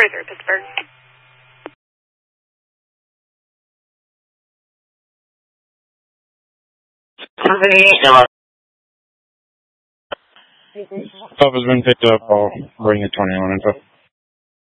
43 Pittsburgh. Stuff has been picked up. I'll bring you 21 info.